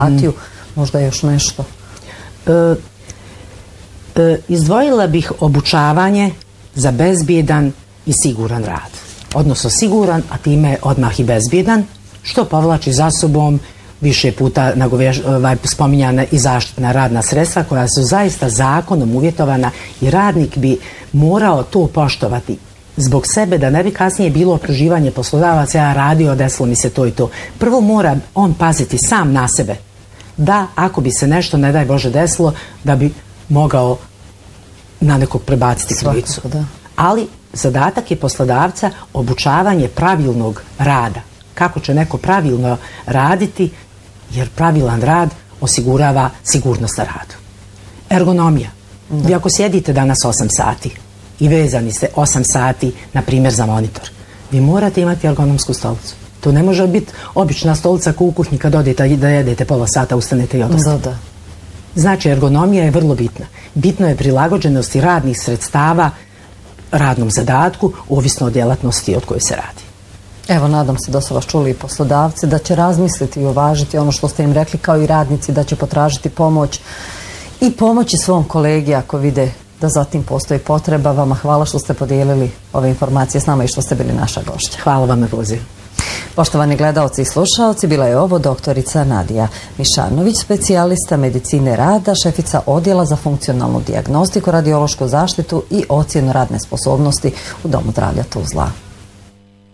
možda još nešto? Izdvojila bih obučavanje za bezbjedan i siguran rad. Odnosno siguran, a time odmah i bezbjedan, što povlači za sobom više puta spominjana i zaštitna radna sredstva koja su zaista zakonom uvjetovana i radnik bi morao to poštovati zbog sebe, da ne bi kasnije bilo optuživanje poslodavaca, ja radio, desilo mi se to i to. Prvo mora on paziti sam na sebe, da ako bi se nešto, ne daj Bože, desilo, da bi mogao na nekog prebaciti krivicu. Ali zadatak je poslodavca obučavanje pravilnog rada. Kako će neko pravilno raditi, jer pravilan rad osigurava sigurnost na radu. Ergonomija. Vi ako sjedite danas 8 sati i vezani ste 8 sati, na primjer, za monitor, vi morate imati ergonomsku stolicu. To ne može biti obična stolica kao u kuhinji kad odete da jedete pola sata, ustanete i odostate. Znači, ergonomija je vrlo bitna. Bitno je prilagođenosti radnih sredstava radnom zadatku, ovisno o djelatnosti od koje se radi. Evo, nadam se da su vas čuli i poslodavci, da će razmisliti i uvažiti ono što ste im rekli, kao i radnici, da će potražiti pomoć i pomoći svom kolegi ako vide da zatim postoji potreba. Vama hvala što ste podijelili ove informacije s nama i što ste bili naša gošća. Hvala vam na pozivu. Poštovani gledaoci i slušaoci, bila je ovo doktorica Nadija Mišanović, specijalista medicine rada, šefica odjela za funkcionalnu dijagnostiku, radiološku zaštitu i ocjenu radne sposobnosti u Domu zdravlja Tuzla.